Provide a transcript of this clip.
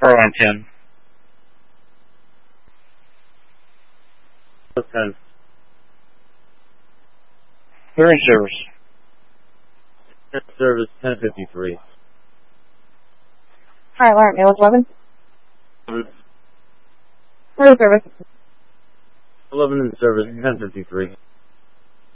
Line 10. 10. They're in service. Service 1053. Hi, alarm. It was 11. 11. Where's service? 11 in service 1053.